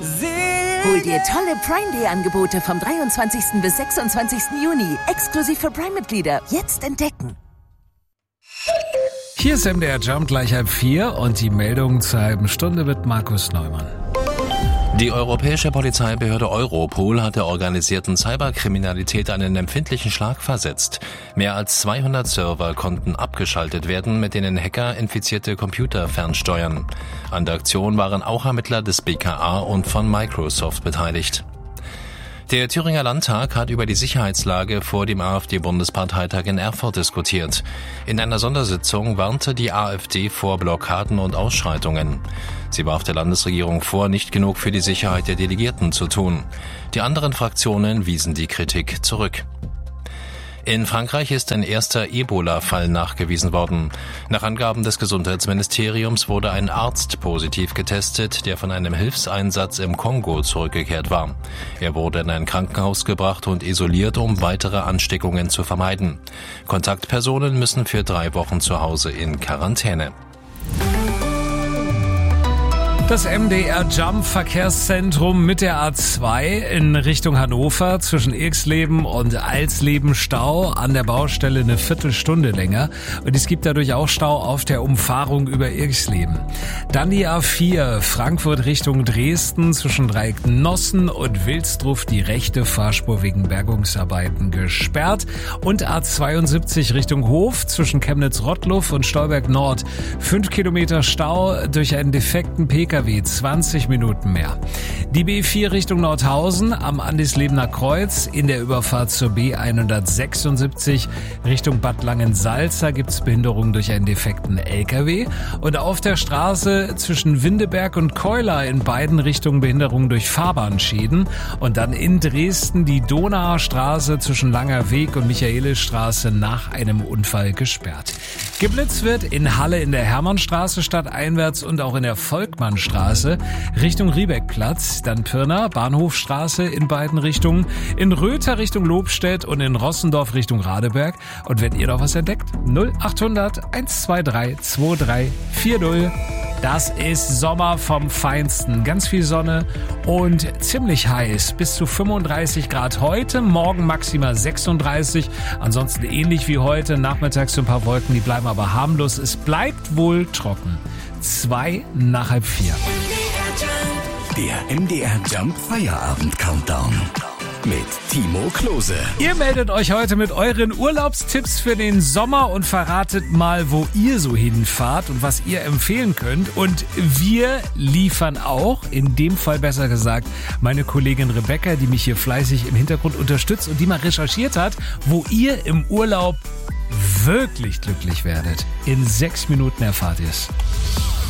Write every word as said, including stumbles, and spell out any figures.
Hol dir tolle Prime Day Angebote vom dreiundzwanzigsten bis sechsundzwanzigsten Juni. Exklusiv für Prime-Mitglieder. Jetzt entdecken. Hier ist M D R Jump gleich halb vier und die Meldung zur halben Stunde mit Markus Neumann. Die europäische Polizeibehörde Europol hat der organisierten Cyberkriminalität einen empfindlichen Schlag versetzt. Mehr als zweihundert Server konnten abgeschaltet werden, mit denen Hacker infizierte Computer fernsteuern. An der Aktion waren auch Ermittler des B K A und von Microsoft beteiligt. Der Thüringer Landtag hat über die Sicherheitslage vor dem AfD-Bundesparteitag in Erfurt diskutiert. In einer Sondersitzung warnte die AfD vor Blockaden und Ausschreitungen. Sie warf der Landesregierung vor, nicht genug für die Sicherheit der Delegierten zu tun. Die anderen Fraktionen wiesen die Kritik zurück. In Frankreich ist ein erster Ebola-Fall nachgewiesen worden. Nach Angaben des Gesundheitsministeriums wurde ein Arzt positiv getestet, der von einem Hilfseinsatz im Kongo zurückgekehrt war. Er wurde in ein Krankenhaus gebracht und isoliert, um weitere Ansteckungen zu vermeiden. Kontaktpersonen müssen für drei Wochen zu Hause in Quarantäne. Das M D R Jump Verkehrszentrum mit der A zwei in Richtung Hannover zwischen Irxleben und Alsleben Stau, an der Baustelle eine Viertelstunde länger und es gibt dadurch auch Stau auf der Umfahrung über Irxleben. Dann die A vier Frankfurt Richtung Dresden zwischen Dreiecknossen und Wilsdruff, die rechte Fahrspur wegen Bergungsarbeiten gesperrt und A zweiundsiebzig Richtung Hof zwischen Chemnitz-Rottluff und Stolberg Nord. Fünf Kilometer Stau durch einen defekten P K W. zwanzig Minuten mehr. Die B vier Richtung Nordhausen am Andislebener Kreuz in der Überfahrt zur B hundertsechsundsiebzig Richtung Bad Langensalza gibt es Behinderungen durch einen defekten L K W und auf der Straße zwischen Windeberg und Keular in beiden Richtungen Behinderungen durch Fahrbahnschäden und dann in Dresden die Donauer Straße zwischen Langer Weg und Michaelisstraße nach einem Unfall gesperrt. Geblitzt wird in Halle in der Hermannstraße stadteinwärts und auch in der Volkmannstraße Richtung Riebeckplatz, dann Pirna, Bahnhofstraße in beiden Richtungen, in Röther Richtung Lobstedt und in Rossendorf Richtung Radeberg. Und wenn ihr noch was entdeckt, null achthundert eins zwei drei zwei drei vier null. Das ist Sommer vom Feinsten. Ganz viel Sonne und ziemlich heiß. Bis zu fünfunddreißig Grad heute, morgen maximal sechsunddreißig. Ansonsten ähnlich wie heute, nachmittags ein paar Wolken, die bleiben aber harmlos. Es bleibt wohl trocken. Zwei nach halb vier. Der M D R Jump Feierabend Countdown mit Timo Klose. Ihr meldet euch heute mit euren Urlaubstipps für den Sommer und verratet mal, wo ihr so hinfahrt und was ihr empfehlen könnt. Und wir liefern auch, in dem Fall besser gesagt, meine Kollegin Rebecca, die mich hier fleißig im Hintergrund unterstützt und die mal recherchiert hat, wo ihr im Urlaub wirklich glücklich werdet. In sechs Minuten erfahrt ihr es.